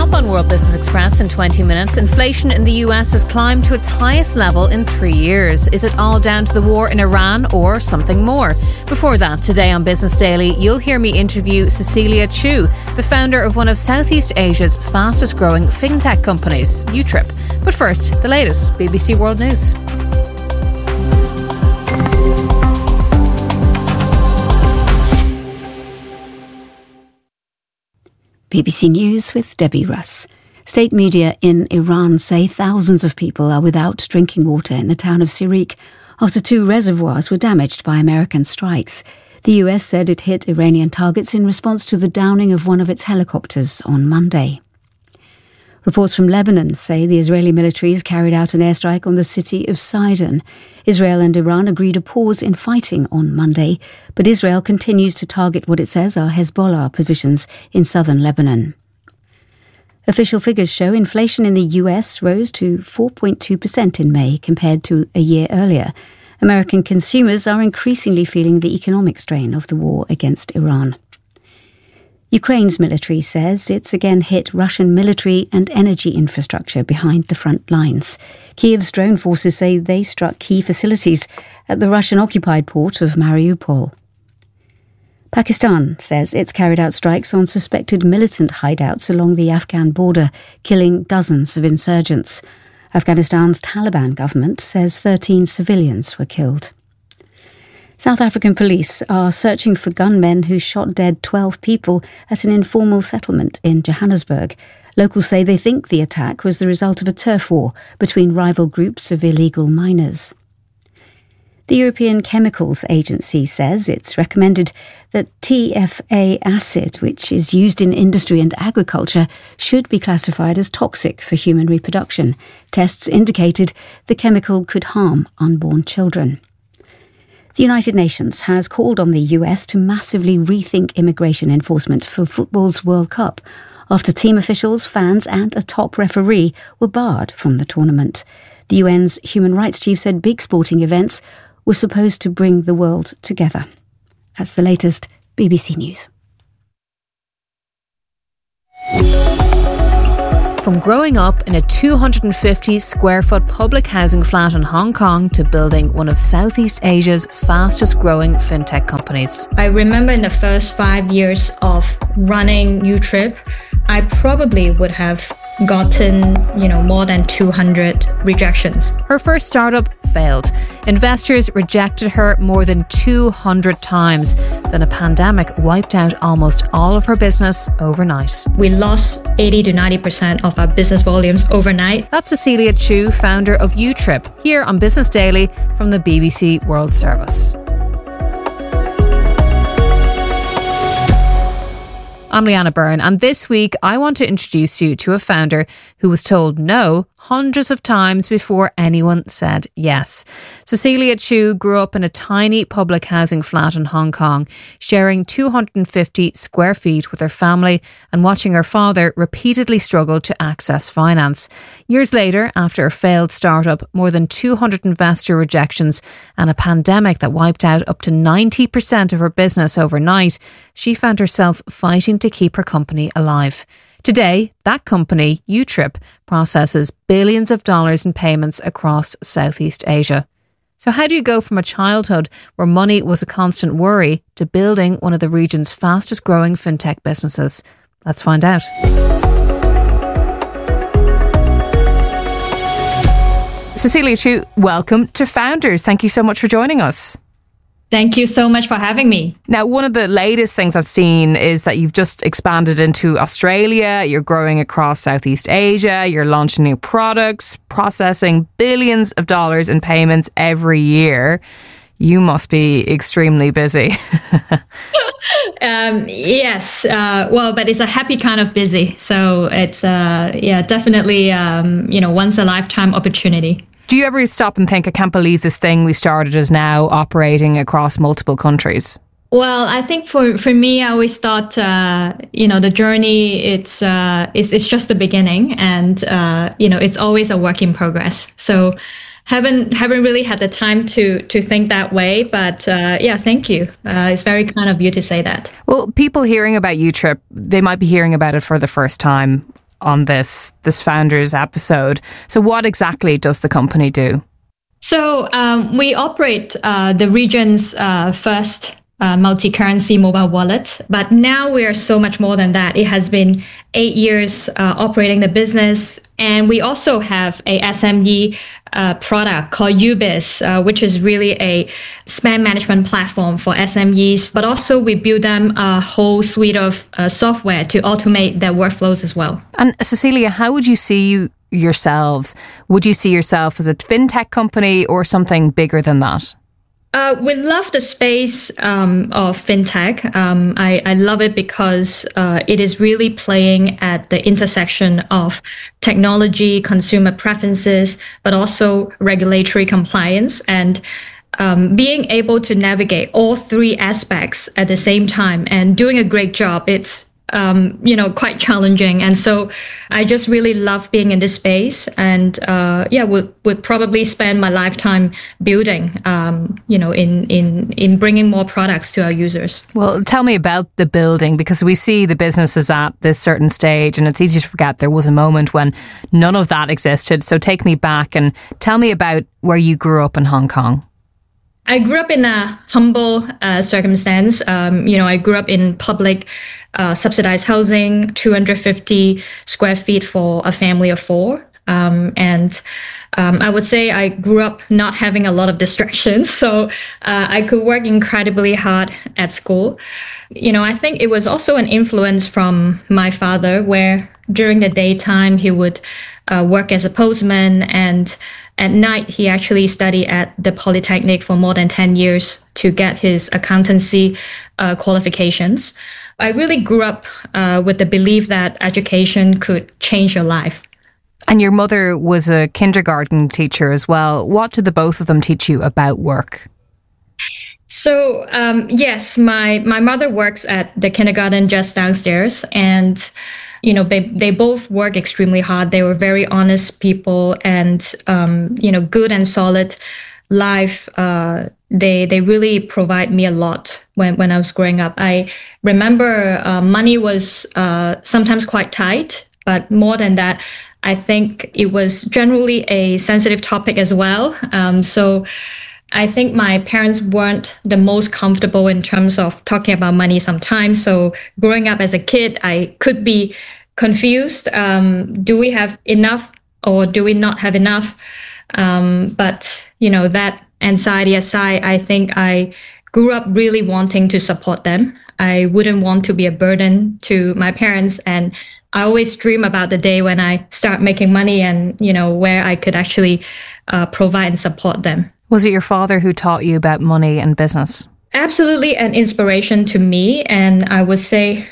up on World Business Express in 20 minutes, inflation in the US has climbed to its highest level in 3 years. Is it all down to the war in Iran or something more? Before that, today on Business Daily, you'll hear me interview Cecilia Chu, the founder of one of Southeast Asia's fastest growing fintech companies, UTrip. But first, the latest BBC World News. BBC News with Debbie Russ. State media in Iran say thousands of people are without drinking water in the town of Sirik after 2 reservoirs were damaged by American strikes. The US said it hit Iranian targets in response to the downing of one of its helicopters on Monday. Reports from Lebanon say the Israeli militaries carried out an airstrike on the city of Sidon. Israel and Iran agreed a pause in fighting on Monday, but Israel continues to target what it says are Hezbollah positions in southern Lebanon. Official figures show inflation in the US rose to 4.2% in May compared to a year earlier. American consumers are increasingly feeling the economic strain of the war against Iran. Ukraine's military says it's again hit Russian military and energy infrastructure behind the front lines. Kyiv's drone forces say they struck key facilities at the Russian-occupied port of Mariupol. Pakistan says it's carried out strikes on suspected militant hideouts along the Afghan border, killing dozens of insurgents. Afghanistan's Taliban government says 13 civilians were killed. South African police are searching for gunmen who shot dead 12 people at an informal settlement in Johannesburg. Locals say they think the attack was the result of a turf war between rival groups of illegal miners. The European Chemicals Agency says it's recommended that TFA acid, which is used in industry and agriculture, should be classified as toxic for human reproduction. Tests indicated the chemical could harm unborn children. The United Nations has called on the US to massively rethink immigration enforcement for football's World Cup after team officials, fans and a top referee were barred from the tournament. The UN's human rights chief said big sporting events were supposed to bring the world together. That's the latest BBC News. From growing up in a 250 square foot public housing flat in Hong Kong to building one of Southeast Asia's fastest growing fintech companies. I remember in the first 5 years of running UTrip, I probably would have gotten, more than 200 rejections. Her first startup failed. Investors rejected her more than 200 times. Then a pandemic wiped out almost all of her business overnight. We lost 80 to 90% of our business volumes overnight. That's Cecilia Chu, founder of UTrip, here on Business Daily from the BBC World Service. I'm Leanna Byrne, and this week I want to introduce you to a founder who was told no hundreds of times before anyone said yes. Cecilia Chu grew up in a tiny public housing flat in Hong Kong, sharing 250 square feet with her family and watching her father repeatedly struggle to access finance. Years later, after a failed startup, more than 200 investor rejections and a pandemic that wiped out up to 90% of her business overnight, she found herself fighting to keep her company alive. Today, that company, UTrip, processes billions of dollars in payments across Southeast Asia. So how do you go from a childhood where money was a constant worry to building one of the region's fastest growing fintech businesses? Let's find out. Cecilia Chu, welcome to Founders. Thank you so much for joining us. Thank you so much for having me. Now, one of the latest things I've seen is that you've just expanded into Australia, you're growing across Southeast Asia, you're launching new products, processing billions of dollars in payments every year. You must be extremely busy. Yes. But it's a happy kind of busy. So it's, definitely, once a lifetime opportunity. Do you ever stop and think, I can't believe this thing we started is now operating across multiple countries? Well, I think for me, I always thought, the journey, it's just the beginning, and, it's always a work in progress. So haven't really had the time to think that way, but thank you. It's very kind of you to say that. Well, people hearing about UTrip, they might be hearing about it for the first time. on this Founders episode. So what exactly does the company do? So we operate the region's first multi-currency mobile wallet, but now we are so much more than that. It has been 8 years operating the business, and we also have a SME product called Ubiz, which is really a spend management platform for SMEs, but also we build them a whole suite of software to automate their workflows as well. And Cecilia, how would you see yourselves? Would you see yourself as a fintech company or something bigger than that? We love the space of fintech. I love it because it is really playing at the intersection of technology, consumer preferences, but also regulatory compliance, and being able to navigate all three aspects at the same time and doing a great job. It's quite challenging. And so I just really love being in this space, and would probably spend my lifetime building, in bringing more products to our users. Well, tell me about the building, because we see the businesses at this certain stage and it's easy to forget there was a moment when none of that existed. So take me back and tell me about where you grew up in Hong Kong. I grew up in a humble circumstance. I grew up in public subsidized housing, 250 square feet for a family of four. I would say I grew up not having a lot of distractions, so I could work incredibly hard at school. I think it was also an influence from my father, where during the daytime he would work as a postman, and at night he actually studied at the Polytechnic for more than 10 years to get his accountancy qualifications. I really grew up with the belief that education could change your life. And your mother was a kindergarten teacher as well. What did the both of them teach you about work? So, yes, my mother works at the kindergarten just downstairs, and they both work extremely hard. They were very honest people, and good and solid life. They really provide me a lot when I was growing up. I remember money was sometimes quite tight, but more than that, I think it was generally a sensitive topic as well. So I think my parents weren't the most comfortable in terms of talking about money sometimes. So growing up as a kid, I could be confused. Do we have enough or do we not have enough? But that anxiety aside, I think I grew up really wanting to support them. I wouldn't want to be a burden to my parents, and I always dream about the day when I start making money and, where I could actually provide and support them. Was it your father who taught you about money and business? Absolutely an inspiration to me. And I would say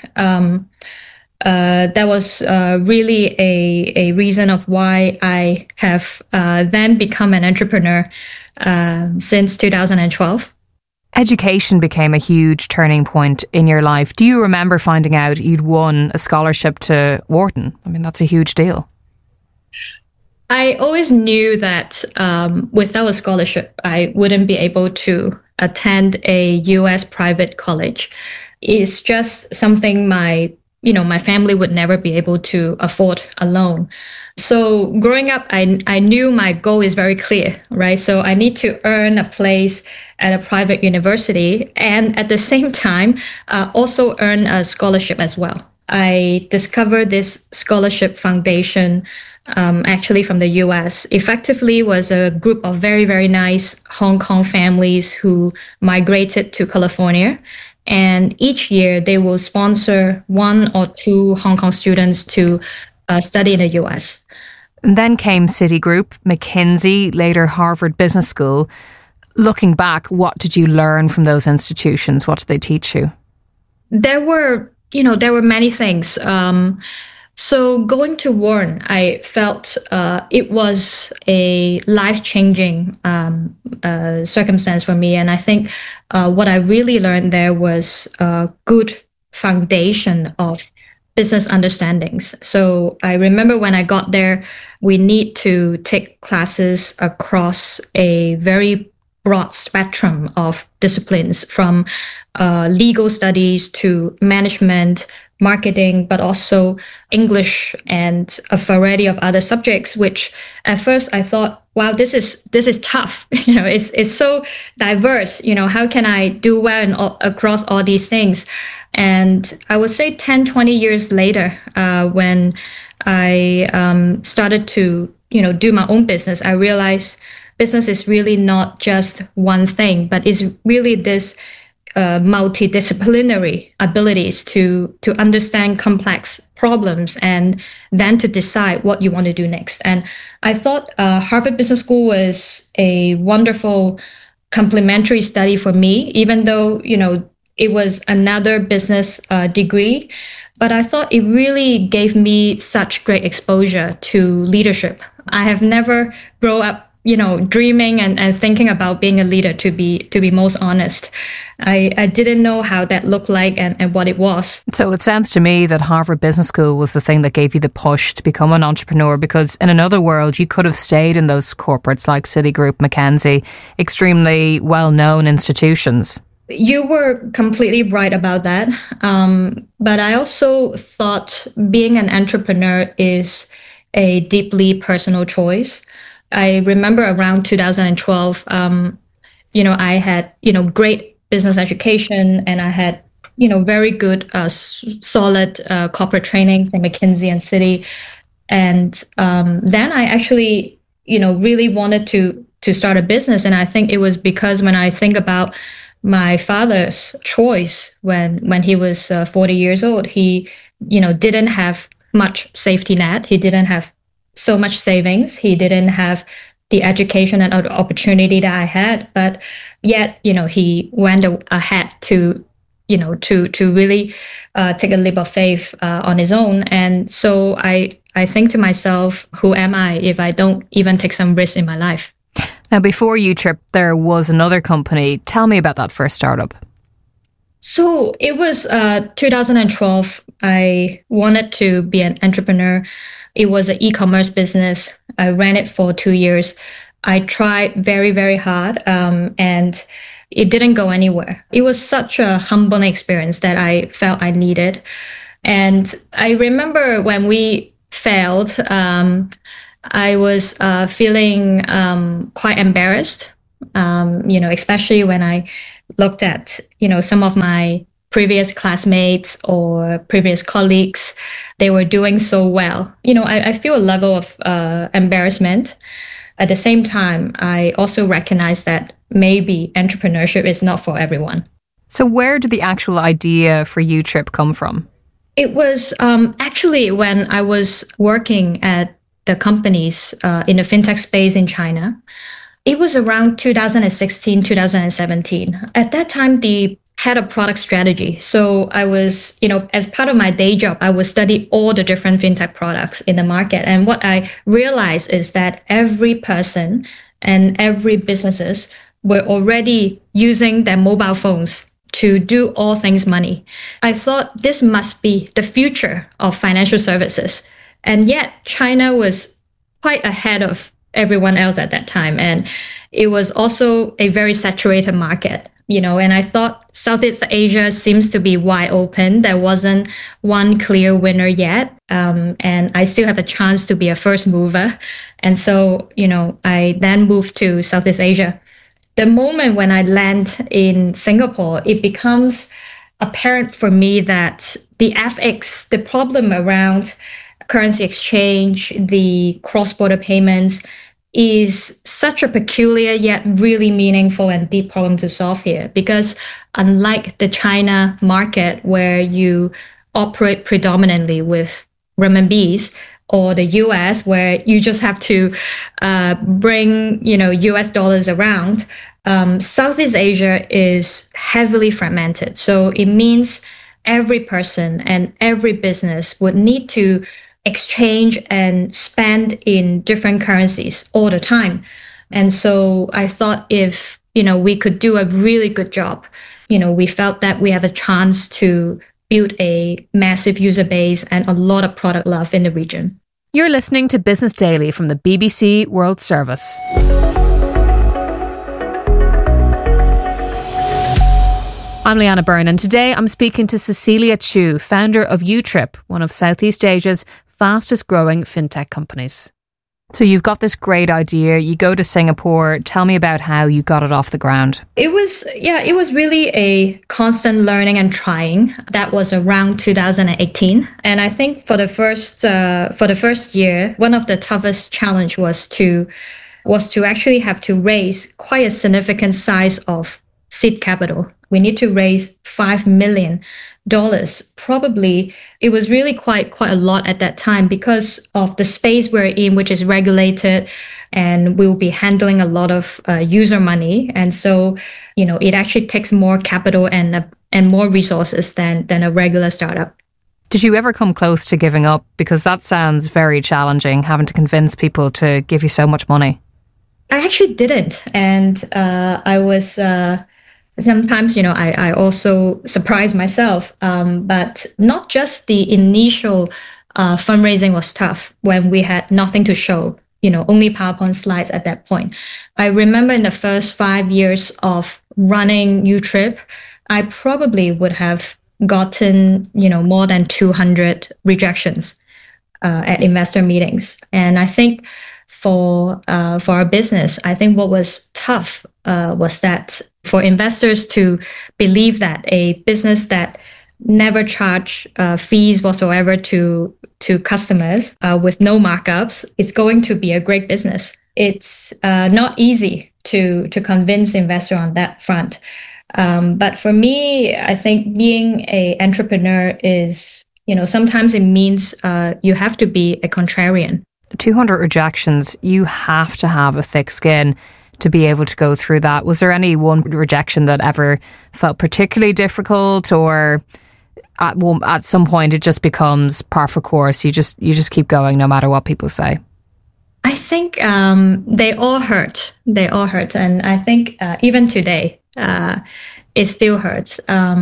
that was really a reason of why I have then become an entrepreneur since 2012. Education became a huge turning point in your life. Do you remember finding out you'd won a scholarship to Wharton? I mean, that's a huge deal. I always knew that without a scholarship, I wouldn't be able to attend a US private college. It's just something my family would never be able to afford alone. So growing up, I knew my goal is very clear, right? So I need to earn a place at a private university, and at the same time, also earn a scholarship as well. I discovered this scholarship foundation actually from the US. Effectively was a group of very, very nice Hong Kong families who migrated to California. And each year they will sponsor 1 or 2 Hong Kong students to study in the US. And then came Citigroup, McKinsey, later Harvard Business School. Looking back, what did you learn from those institutions? What did they teach you? There were many things. So going to Wharton, I felt it was a life-changing circumstance for me. And I think what I really learned there was a good foundation of business understandings. So I remember when I got there, we need to take classes across a very broad spectrum of disciplines, from legal studies to management, marketing, but also English and a variety of other subjects, which at first I thought, wow, this is tough. It's so diverse. How can I do well across all these things? And I would say 10, 20 years later, when I started to, do my own business, I realized business is really not just one thing, but it's really this multidisciplinary abilities to understand complex problems and then to decide what you want to do next. And I thought Harvard Business School was a wonderful complementary study for me, even though, it was another business degree. But I thought it really gave me such great exposure to leadership. I have never grown up dreaming and thinking about being a leader, to be most honest. I didn't know how that looked like and what it was. So it sounds to me that Harvard Business School was the thing that gave you the push to become an entrepreneur, because in another world, you could have stayed in those corporates like Citigroup, McKinsey, extremely well-known institutions. You were completely right about that. But I also thought being an entrepreneur is a deeply personal choice. I remember around 2012, I had, great business education, and I had, very good, solid corporate training from McKinsey and Citi. And then I actually, really wanted to start a business. And I think it was because when I think about my father's choice when he was 40 years old, he, didn't have much safety net. He didn't have so much savings. He didn't have the education and opportunity that I had, but yet, he went ahead to really take a leap of faith on his own. And so I think to myself, who am I if I don't even take some risk in my life? Now, before UTrip, there was another company. Tell me about that first startup. So it was 2012. I wanted to be an entrepreneur. It was an e-commerce business. I ran it for 2 years. I tried very, very hard, and it didn't go anywhere. It was such a humbling experience that I felt I needed. And I remember when we failed, I was feeling quite embarrassed, especially when I looked at, some of my previous classmates or previous colleagues. They were doing so well. I feel a level of embarrassment. At the same time, I also recognize that maybe entrepreneurship is not for everyone. So where did the actual idea for UTrip come from? It was actually when I was working at the companies in the fintech space in China. It was around 2016, 2017. At that time, the head of product strategy. So I was, as part of my day job, I would study all the different fintech products in the market. And what I realized is that every person and every businesses were already using their mobile phones to do all things money. I thought this must be the future of financial services. And yet China was quite ahead of everyone else at that time. And it was also a very saturated market, and I thought Southeast Asia seems to be wide open. There wasn't one clear winner yet. And I still have a chance to be a first mover. And so, I then moved to Southeast Asia. The moment when I land in Singapore, it becomes apparent for me that the FX, the problem around currency exchange, the cross-border payments, is such a peculiar yet really meaningful and deep problem to solve here. Because unlike the China market, where you operate predominantly with renminbis, or the US, where you just have to bring US dollars around, Southeast Asia is heavily fragmented. So it means every person and every business would need to exchange and spend in different currencies all the time. And so I thought if, we could do a really good job, we felt that we have a chance to build a massive user base and a lot of product love in the region. You're listening to Business Daily from the BBC World Service. I'm Leanna Byrne, and today I'm speaking to Cecilia Chu, founder of Utrip, one of Southeast Asia's fastest growing fintech companies. So you've got this great idea, you go to Singapore. Tell me about how you got it off the ground. It was really a constant learning and trying. That was around 2018. And I think for the first year, one of the toughest challenge was to actually have to raise quite a significant size of seed capital. We need to raise $5 million. Probably it was really quite a lot at that time because of the space we're in, which is regulated, and we'll be handling a lot of user money. And so, it actually takes more capital and more resources than a regular startup. Did you ever come close to giving up? Because that sounds very challenging, having to convince people to give you so much money. I actually didn't. And I was... Sometimes, I also surprise myself, but not just the initial fundraising was tough when we had nothing to show, only PowerPoint slides at that point. I remember in the first 5 years of running Utrip, I probably would have gotten, more than 200 rejections at investor meetings. And I think for our business, I think what was tough was that for investors to believe that a business that never charge fees whatsoever to customers with no markups is going to be a great business. It's not easy to convince investor on that front. But for me, I think being an entrepreneur is, sometimes it means you have to be a contrarian. 200 rejections, you have to have a thick skin to be able to go through that. Was there any one rejection that ever felt particularly difficult, or at some point it just becomes par for course? You just keep going no matter what people say. I think they all hurt. And I think even today, it still hurts.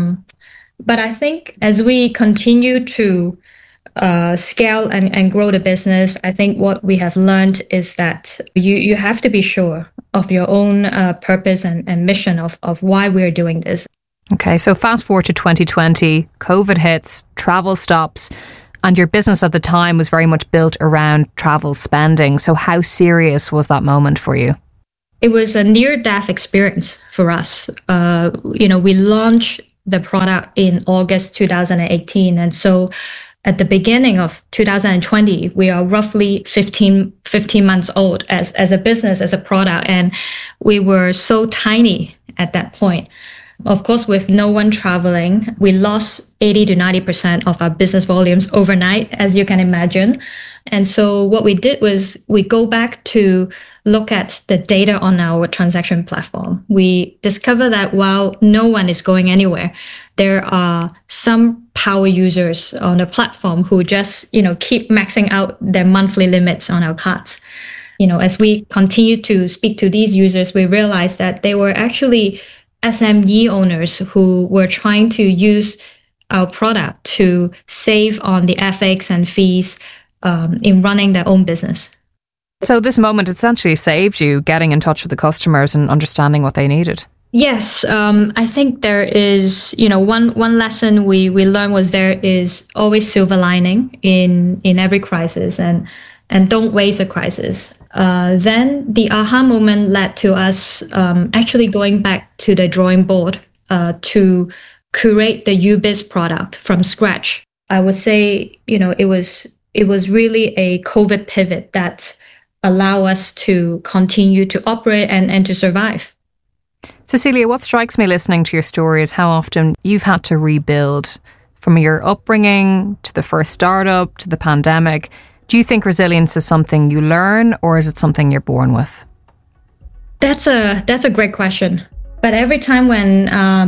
But I think as we continue to scale and grow the business, I think what we have learned is that you have to be sure of your own purpose and mission of why we're doing this. Okay, so fast forward to 2020, COVID hits, travel stops, and your business at the time was very much built around travel spending. So how serious was that moment for you? It was a near-death experience for us. We launched the product in August 2018, and so at the beginning of 2020, we are roughly 15 months old as a business, as a product, and we were so tiny at that point. Of course, with no one traveling, we lost 80 to 90% of our business volumes overnight, as you can imagine. And so what we did was we go back to look at the data on our transaction platform. We discover that while no one is going anywhere, there are some power users on the platform who just, keep maxing out their monthly limits on our cards. As we continue to speak to these users, we realized that they were actually SME owners who were trying to use our product to save on the FX and fees in running their own business. So this moment essentially saved you getting in touch with the customers and understanding what they needed. Yes, I think there is, one lesson we learned was there is always silver lining in every crisis, and don't waste a crisis. Then the aha moment led to us actually going back to the drawing board to curate the UBiz product from scratch. I would say, it was really a COVID pivot that allowed us to continue to operate and to survive. Cecilia, what strikes me listening to your story is how often you've had to rebuild from your upbringing to the first startup to the pandemic. Do you think resilience is something you learn, or is it something you're born with? That's a great question. But every time when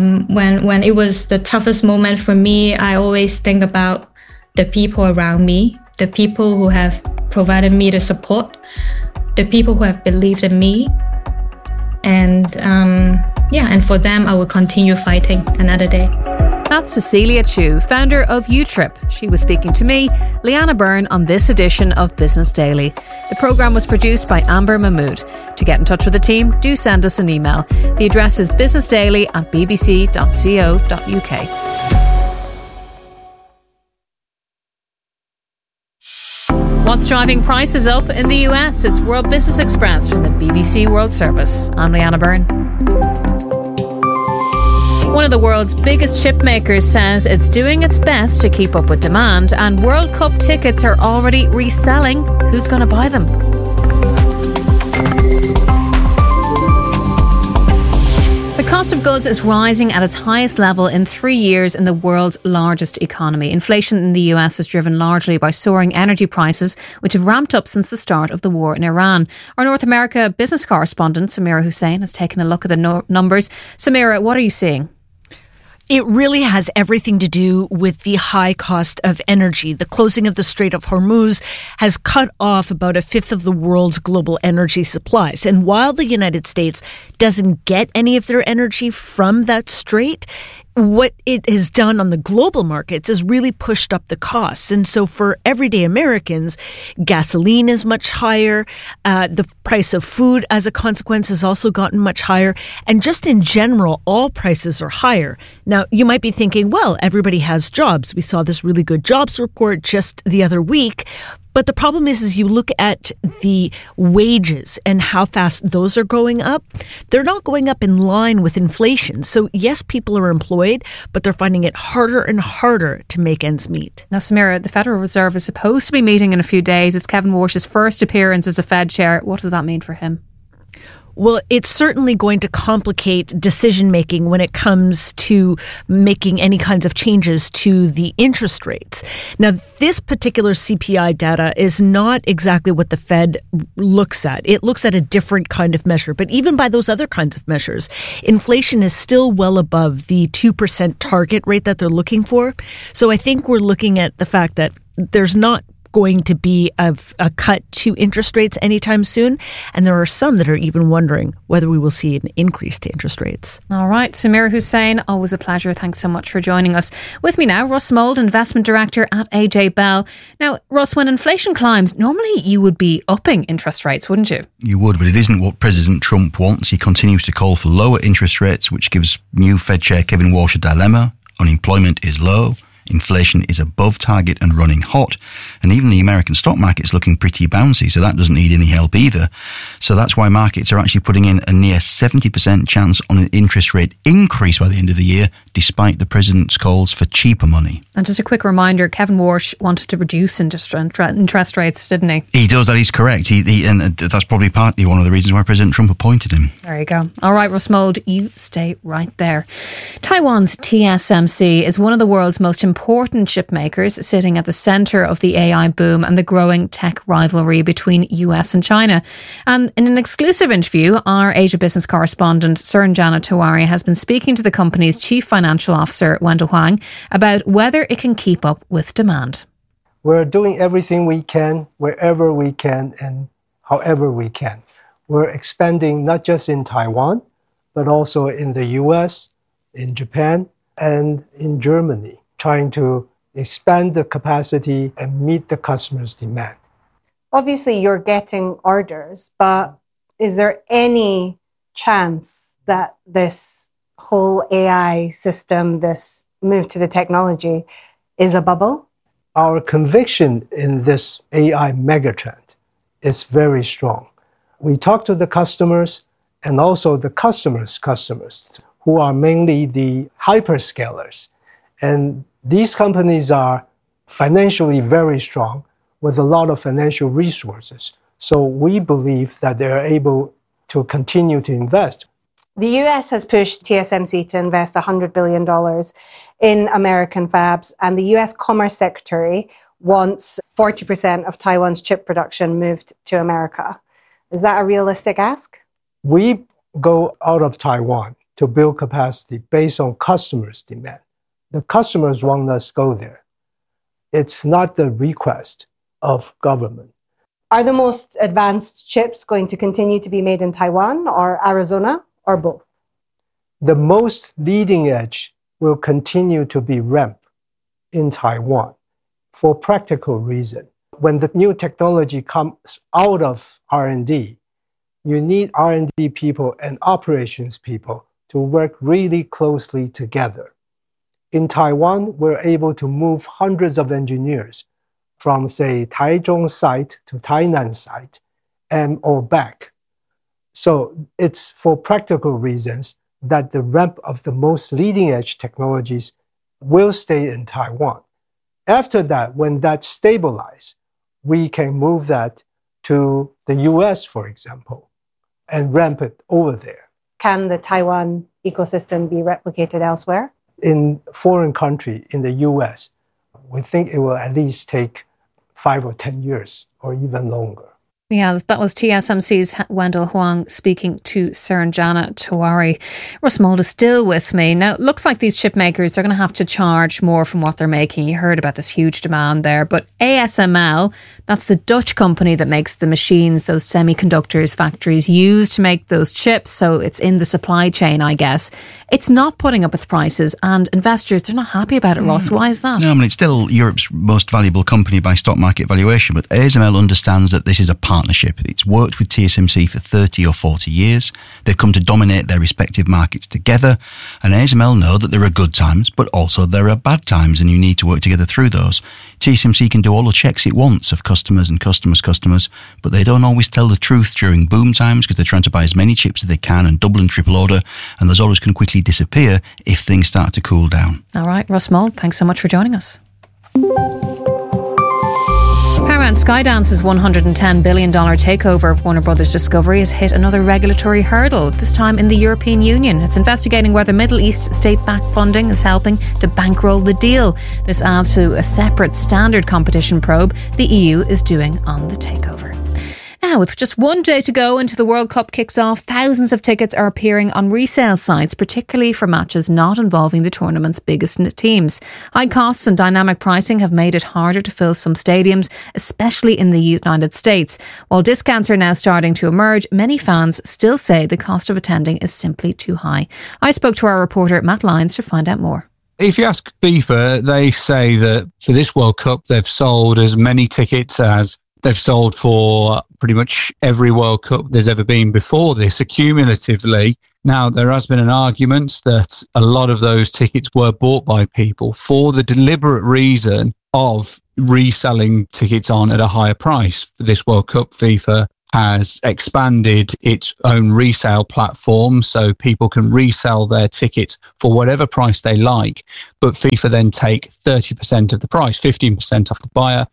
it was the toughest moment for me, I always think about the people around me, the people who have provided me the support, the people who have believed in me. And and for them, I will continue fighting another day. That's Cecilia Chu, founder of UTrip. She was speaking to me, Leanna Byrne, on this edition of Business Daily. The programme was produced by Amber Mahmood. To get in touch with the team, do send us an email. The address is businessdaily@bbc.co.uk. What's driving prices up in the US? It's World Business Express from the BBC World Service. I'm Leanna Byrne. One of the world's biggest chip makers says it's doing its best to keep up with demand, and World Cup tickets are already reselling. Who's going to buy them? The cost of goods is rising at its highest level in 3 years in the world's largest economy. Inflation in the US is driven largely by soaring energy prices, which have ramped up since the start of the war in Iran. Our North America business correspondent, Samira Hussain, has taken a look at the numbers. Samira, what are you seeing? It really has everything to do with the high cost of energy. The closing of the Strait of Hormuz has cut off about a fifth of the world's global energy supplies. And while the United States doesn't get any of their energy from that strait, what it has done on the global markets is really pushed up the costs. And so for everyday Americans, gasoline is much higher. The price of food as a consequence has also gotten much higher. And just in general, all prices are higher. Now, you might be thinking, well, everybody has jobs. We saw this really good jobs report just the other week. But the problem is you look at the wages and how fast those are going up. They're not going up in line with inflation. So yes, people are employed, but they're finding it harder and harder to make ends meet. Now, Samira, the Federal Reserve is supposed to be meeting in a few days. It's Kevin Warsh's first appearance as a Fed chair. What does that mean for him? Well, it's certainly going to complicate decision-making when it comes to making any kinds of changes to the interest rates. Now, this particular CPI data is not exactly what the Fed looks at. It looks at a different kind of measure. But even by those other kinds of measures, inflation is still well above the 2% target rate that they're looking for. So I think we're looking at the fact that there's not going to be a cut to interest rates anytime soon. And there are some that are even wondering whether we will see an increase to interest rates. All right. Samira Hussain, always a pleasure. Thanks so much for joining us. With me now, Russ Mould, Investment Director at AJ Bell. Now, Russ, when inflation climbs, normally you would be upping interest rates, wouldn't you? You would, but it isn't what President Trump wants. He continues to call for lower interest rates, which gives new Fed Chair Kevin Warsh a dilemma. Unemployment is low. Inflation is above target and running hot. And even the American stock market is looking pretty bouncy, so that doesn't need any help either. So that's why markets are actually putting in a near 70% chance on an interest rate increase by the end of the year, despite the president's calls for cheaper money. And just a quick reminder, Kevin Warsh wanted to reduce interest rates, didn't he? He does, that is correct. And that's probably partly one of the reasons why President Trump appointed him. There you go. All right, Russ Mould, you stay right there. Taiwan's TSMC is one of the world's most important chip makers, sitting at the centre of the AI boom and the growing tech rivalry between US and China. And in an exclusive interview, our Asia business correspondent Suranjana Tiwari has been speaking to the company's chief financial officer, Wendell Huang, about whether it can keep up with demand. We're doing everything we can, wherever we can, and however we can. We're expanding not just in Taiwan, but also in the US, in Japan, and in Germany, trying to expand the capacity and meet the customer's demand. Obviously, you're getting orders, but is there any chance that this whole AI system, this move to the technology, is a bubble? Our conviction in this AI megatrend is very strong. We talk to the customers and also the customers' customers, who are mainly the hyperscalers. And these companies are financially very strong with a lot of financial resources. So we believe that they're able to continue to invest. The US has pushed TSMC to invest $100 billion in American fabs, and the US Commerce Secretary wants 40% of Taiwan's chip production moved to America. Is that a realistic ask? We go out of Taiwan to build capacity based on customers' demand. The customers want us to go there. It's not the request of government. Are the most advanced chips going to continue to be made in Taiwan or Arizona or both? The most leading edge will continue to be ramped in Taiwan for practical reason. When the new technology comes out of R&D, you need R&D people and operations people to work really closely together. In Taiwan, we're able to move hundreds of engineers from, say, Taichung site to Tainan site or back. So it's for practical reasons that the ramp of the most leading-edge technologies will stay in Taiwan. After that, when that stabilizes, we can move that to the US, for example, and ramp it over there. Can the Taiwan ecosystem be replicated elsewhere? In foreign country, in the US, we think it will at least take 5 or 10 years or even longer. Yeah, that was TSMC's Wendell Huang speaking to Saranjana Tiwari. Russ Mould is still with me. Now, it looks like these chip makers, they're going to have to charge more from what they're making. You heard about this huge demand there. But ASML, that's the Dutch company that makes the machines those semiconductors factories use to make those chips. So it's in the supply chain, I guess. It's not putting up its prices, and investors, they're not happy about it, Ross. Why is that? No, I mean, it's still Europe's most valuable company by stock market valuation, but ASML understands that this is a partnership. It's worked with TSMC for 30 or 40 years. They've come to dominate their respective markets together, and ASML know that there are good times, but also there are bad times, and you need to work together through those. TSMC can do all the checks it wants of customers and customers, but they don't always tell the truth during boom times because they're trying to buy as many chips as they can and double and triple order, and those orders can quickly disappear if things start to cool down. All right, Russ Mould, thanks so much for joining us. Paramount Skydance's $110 billion takeover of Warner Brothers Discovery has hit another regulatory hurdle, this time in the European Union. It's investigating whether Middle East state-backed funding is helping to bankroll the deal. This adds to a separate standard competition probe the EU is doing on the takeover. Now, with just one day to go until the World Cup kicks off, thousands of tickets are appearing on resale sites, particularly for matches not involving the tournament's biggest teams. High costs and dynamic pricing have made it harder to fill some stadiums, especially in the United States. While discounts are now starting to emerge, many fans still say the cost of attending is simply too high. I spoke to our reporter Matt Lyons to find out more. If you ask FIFA, they say that for this World Cup, they've sold as many tickets as they've sold for pretty much every World Cup there's ever been before this, accumulatively. Now, there has been an argument that a lot of those tickets were bought by people for the deliberate reason of reselling tickets on at a higher price. For this World Cup, FIFA has expanded its own resale platform so people can resell their tickets for whatever price they like, but FIFA then take 30% of the price, 15% off the buyer,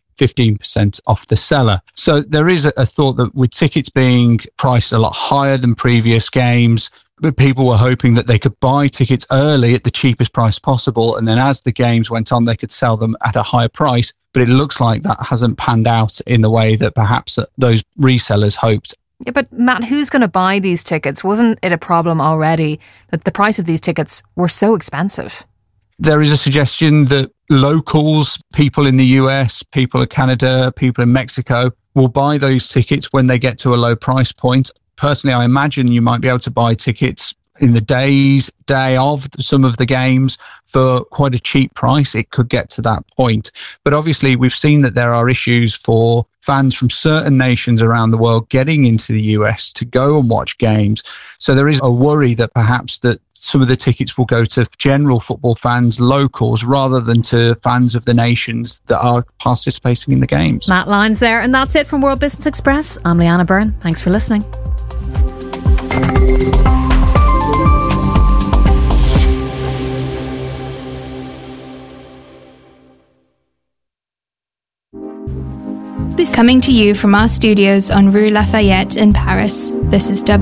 15% off the seller. So there is a thought that with tickets being priced a lot higher than previous games, but people were hoping that they could buy tickets early at the cheapest price possible, and then as the games went on, they could sell them at a higher price. But it looks like that hasn't panned out in the way that perhaps those resellers hoped. Yeah, but Matt, who's going to buy these tickets? Wasn't it a problem already that the price of these tickets were so expensive? There is a suggestion that locals, people in the US, people in Canada, people in Mexico will buy those tickets when they get to a low price point. Personally, I imagine you might be able to buy tickets in the day of some of the games for quite a cheap price. It could get to that point. But obviously, we've seen that there are issues for fans from certain nations around the world getting into the US to go and watch games. So there is a worry that perhaps that some of the tickets will go to general football fans, locals, rather than to fans of the nations that are participating in the games. Matt Lyons there, and that's it from World Business Express. I'm Leanna Byrne. Thanks for listening. Coming to you from our studios on Rue Lafayette in Paris, this is